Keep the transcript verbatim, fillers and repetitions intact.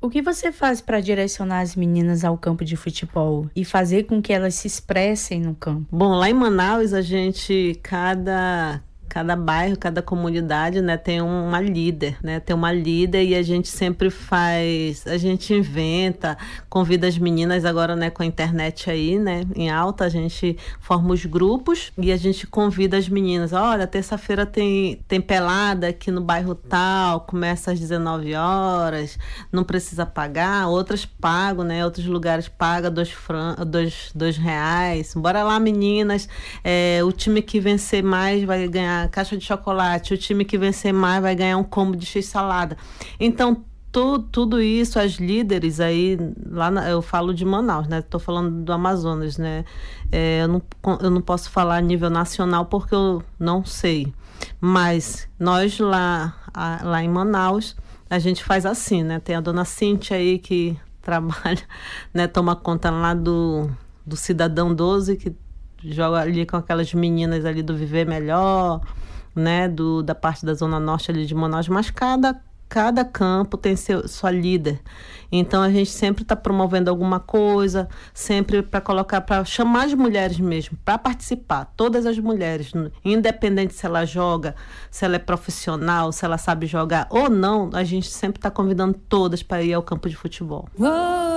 O que você faz para direcionar as meninas ao campo de futebol e fazer com que elas se expressem no campo? Bom, lá em Manaus a gente, cada... Cada bairro, cada comunidade, né, tem uma líder, né? Tem uma líder e a gente sempre faz, a gente inventa, convida as meninas agora, né, com a internet aí, né, em alta, a gente forma os grupos e a gente convida as meninas. Olha, terça-feira tem, tem pelada aqui no bairro tal, começa às dezenove horas, não precisa pagar, outras pagam, né? Outros lugares pagam dois, fran... dois, dois reais. Bora lá, meninas, é, o time que vencer mais vai ganhar caixa de chocolate, o time que vencer mais vai ganhar um combo de x-salada. Então, tu, tudo isso, as líderes aí, lá na, eu falo de Manaus, né? Tô falando do Amazonas, né? É, eu, não, eu não posso falar a nível nacional porque eu não sei. Mas nós lá, a, lá em Manaus, a gente faz assim, né? Tem a dona Cíntia aí que trabalha, né? Toma conta lá do, do Cidadão doze, que joga ali com aquelas meninas ali do Viver Melhor, né, do, da parte da Zona Norte ali de Manaus, mas cada, cada campo tem seu, sua líder. Então a gente sempre está promovendo alguma coisa, sempre para colocar, para chamar as mulheres mesmo, para participar, todas as mulheres, independente se ela joga, se ela é profissional, se ela sabe jogar ou não, a gente sempre está convidando todas para ir ao campo de futebol. Uou!